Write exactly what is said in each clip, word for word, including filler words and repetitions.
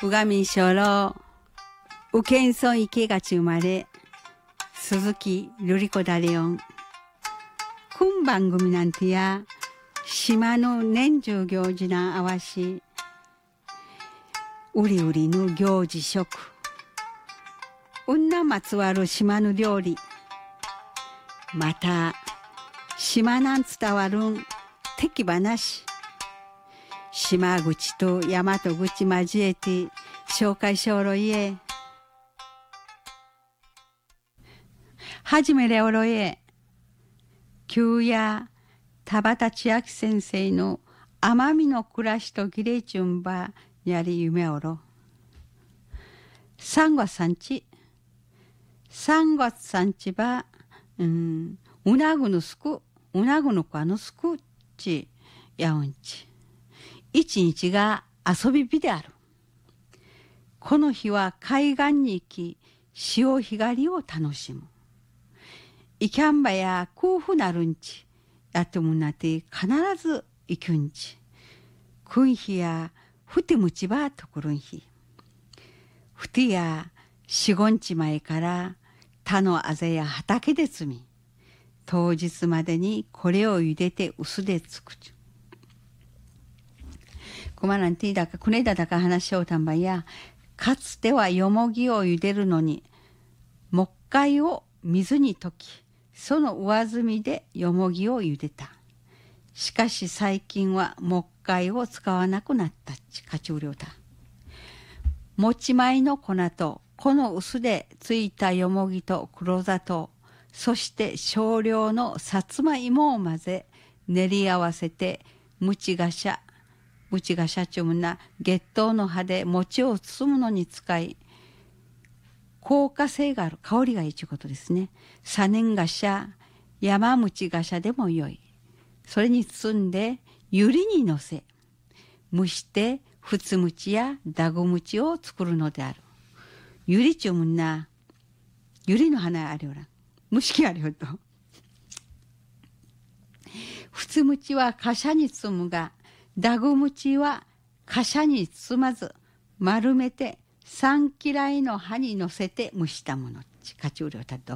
宇賀民小老宇検村池がち生まれ鈴木瑠璃子だれよん今番組なんてや島の年中行事なあわしうりうりの行事食女まつわる島の料理また島なん伝わるん敵話島口と大和口交えて紹介しおろいえはじめれおろえ旧や田畑千秋先生の奄美の暮らしとギレチュンバやり夢おろ三月三日三月三日ばうんうなぐのすくうなぐの子あのすくちやうんち一日が遊び日である。この日は海岸に行き潮干狩りを楽しむ。いきゃんばや空腹なるんちやってもなって必ず行くんち。くん日やふてむちばところん日。ふてや四五日前から田のあぜや畑で摘み当日までにこれを茹でて薄でつくち。こまなんてだかくねだだか話しようたんばやかつてはよもぎを茹でるのに木灰を水に溶きその上澄みでよもぎを茹でた。しかし最近は木灰を使わなくなったっちかちうりょうた。もち米の粉とこの薄でついたよもぎと黒砂糖そして少量のさつまいもを混ぜ練り合わせてむちがしゃむちがしゃちゅむな月桃の葉で餅を包むのに使い効果性がある香りがいいということですね。さねんがしゃ山餅がしゃでもよい。それに包んでゆりにのせ蒸してふつむちやだぐむちを作るのである。ゆりちゅむなゆりの花ありょら蒸し器ありょとふつむちはかしゃに包むがだぐむちはかしゃに包まず丸めて三嫌いの葉にのせて蒸したものちかちゅうりょうたと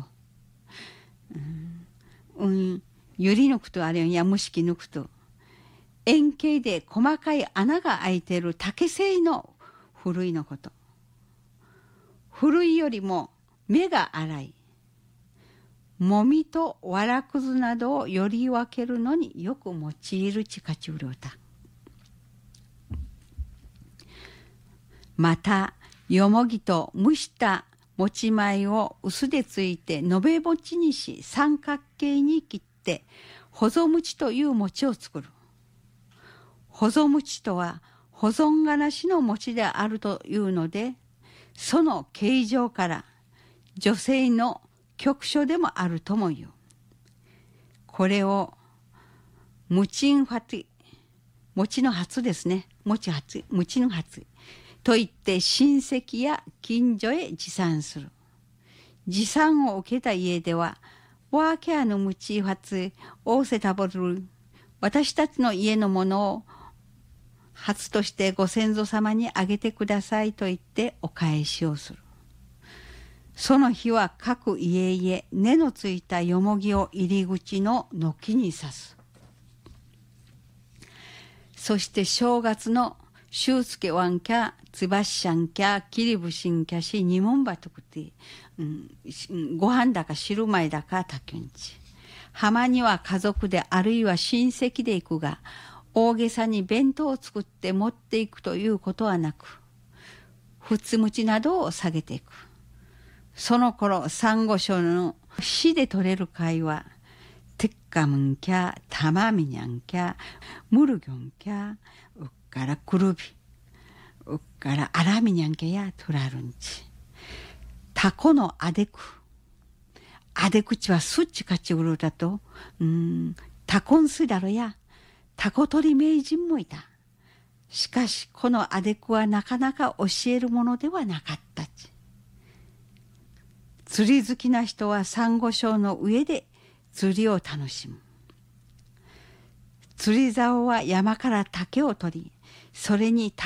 うん、うん、ゆり抜くとあれや蒸し器抜くと円形で細かい穴が開いている竹製のふるいのこと。ふるいよりも目が粗いもみとわらくずなどをより分けるのによく用いるちかちゅうりょうた。またよもぎと蒸したもち米を薄でついてのべ餅にし三角形に切ってほぞ餅という餅を作る。ほぞ餅とは保存がなしの餅であるというのでその形状から女性の局所でもあるとも言う。これをムチンファティ餅の初ですね餅初ムチンファティといって親戚や近所へ持参する。持参を受けた家ではワーケアのムチファツオーセタボル私たちの家のものを初としてご先祖様にあげてくださいと言ってお返しをする。その日は各家々根のついたよもぎを入り口の軒に刺す。そして正月のしゅうすけわんきゃつばししゃんきゃきりぶしんきゃしにもんばとくて、うん、ご飯だか汁米だかたきゅんち。浜には家族であるいは親戚で行くが大げさに弁当を作って持っていくということはなくふつむちなどを下げていく。その頃サンゴ礁の市で取れる貝はテッカムンキャタマミニャンキャムルギョンキャうっからくるびうっからアラミニャンキャや取らるんち。タコのアデクアデクチはすっちかちうるだとうんタコンスだろやタコ取り名人もいた。しかしこのアデクはなかなか教えるものではなかったち。釣り好きな人はサンゴ礁の上で釣りを楽しむ。釣り竿は山から竹を取りそれに